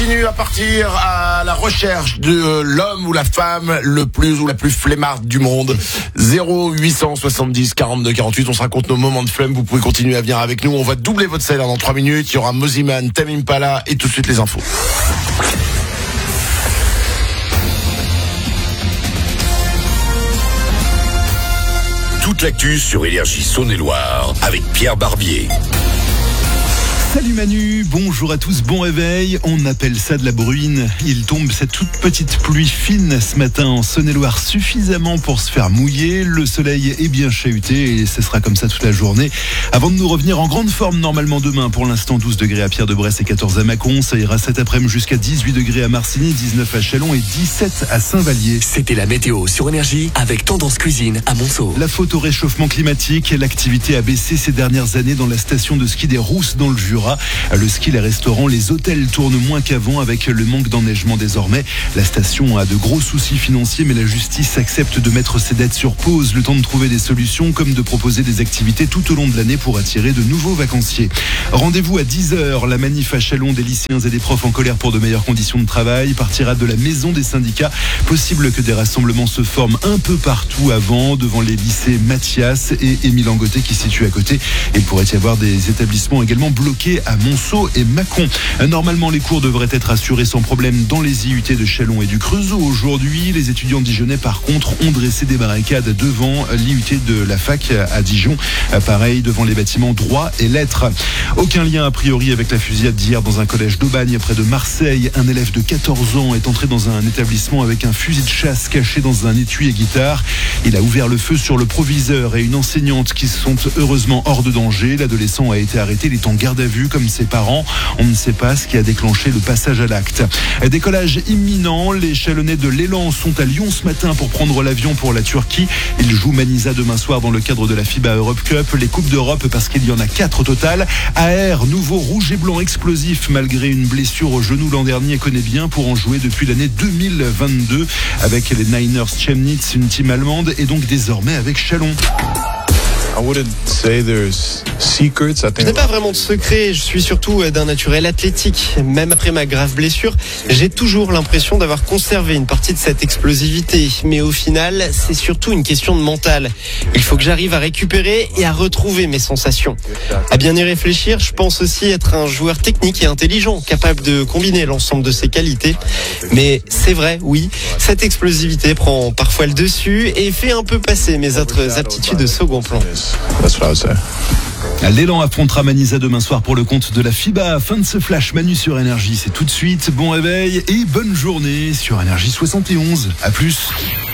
continue à partir à la recherche de l'homme ou la femme le plus ou la plus flemmarde du monde. 0870 42 48. On se raconte nos moments de flemme. Vous pouvez continuer à venir avec nous. On va doubler votre salaire dans 3 minutes. Il y aura Moziman, Tame Impala et tout de suite les infos. Toute l'actu sur Énergie Saône-et-Loire avec Pierre Barbier. Salut Manu, bonjour à tous, bon réveil. On appelle ça de la bruine. Il tombe cette toute petite pluie fine ce matin en Saône-et-Loire, suffisamment pour se faire mouiller. Le soleil est bien chahuté et ce sera comme ça toute la journée. Avant de nous revenir en grande forme normalement demain, pour l'instant 12 degrés à Pierre-de-Bresse et 14 à Mâcon. Ça ira cet après-midi jusqu'à 18 degrés à Marcigny, 19 à Châlons et 17 à Saint-Vallier. C'était la météo sur Énergie avec Tendance Cuisine à Monceau. La faute au réchauffement climatique, l'activité a baissé ces dernières années dans la station de ski des Rousses dans le Jura. Le ski, les restaurants, les hôtels tournent moins qu'avant avec le manque d'enneigement désormais. La station a de gros soucis financiers, mais la justice accepte de mettre ses dettes sur pause, le temps de trouver des solutions, comme de proposer des activités tout au long de l'année pour attirer de nouveaux vacanciers. Rendez-vous à 10h. La manif à Châlons des lycéens et des profs en colère pour de meilleures conditions de travail partira de la maison des syndicats. Possible que des rassemblements se forment un peu partout avant, devant les lycées Mathias et Émile Angoté qui se situent à côté. Il pourrait y avoir des établissements également bloqués à Monceau et Mâcon. Normalement, les cours devraient être assurés sans problème dans les IUT de Châlons et du Creusot. Aujourd'hui, les étudiants dijonnais, par contre, ont dressé des barricades devant l'IUT de la fac à Dijon. Pareil, devant les bâtiments droit et lettres. Aucun lien, a priori, avec la fusillade d'hier dans un collège d'Aubagne, près de Marseille. Un élève de 14 ans est entré dans un établissement avec un fusil de chasse caché dans un étui et guitare. Il a ouvert le feu sur le proviseur et une enseignante qui sont heureusement hors de danger. L'adolescent a été arrêté. Il est en garde à vue comme ses parents. On ne sait pas ce qui a déclenché le passage à l'acte. Décollage imminent. Les Chalonnais de l'Élan sont à Lyon ce matin pour prendre l'avion pour la Turquie. Ils jouent Manisa demain soir dans le cadre de la FIBA Europe Cup. Les Coupes d'Europe, parce qu'il y en a 4 au total. AR, nouveau rouge et blanc explosif, malgré une blessure au genou l'an dernier, connaît bien pour en jouer depuis l'année 2022 avec les Niners Chemnitz, une team allemande, et donc désormais avec Châlons. Je n'ai pas vraiment de secret, je suis surtout d'un naturel athlétique. Même après ma grave blessure, j'ai toujours l'impression d'avoir conservé une partie de cette explosivité. Mais au final, c'est surtout une question de mental. Il faut que j'arrive à récupérer et à retrouver mes sensations. À bien y réfléchir, je pense aussi être un joueur technique et intelligent, capable de combiner l'ensemble de ses qualités. Mais c'est vrai, oui, cette explosivité prend parfois le dessus et fait un peu passer mes autres aptitudes au second plan. L'Élan affrontera Manisa demain soir pour le compte de la FIBA. Fin de ce flash Manu sur Énergie, c'est tout de suite. Bon réveil et bonne journée sur Énergie 71. À plus.